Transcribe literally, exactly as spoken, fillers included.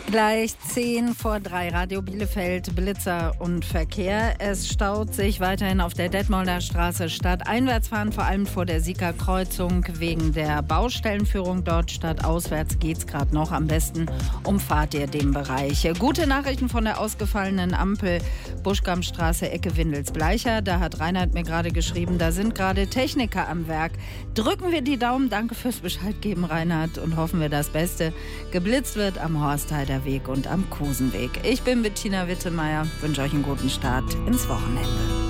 Gleich zehn vor drei, Radio Bielefeld, Blitzer und Verkehr. Es staut sich weiterhin auf der Detmolder Straße stadteinwärts fahren, vor allem vor der Sieger-Kreuzung wegen der Baustellenführung dort. Stadtauswärts geht's gerade noch. Am besten umfahrt ihr den Bereich. Gute Nachrichten von der ausgefallenen Ampel Buschkampstraße, Ecke Windels-Bleicher. Da hat Reinhard mir gerade geschrieben, da sind gerade Techniker am Werk. Drücken wir die Daumen. Danke fürs Bescheid geben, Reinhard, und hoffen wir das Beste. Geblitzt wird am Horstheider Weg und am Kusenweg. Ich bin Bettina Wittemeyer, wünsche euch einen guten Start ins Wochenende.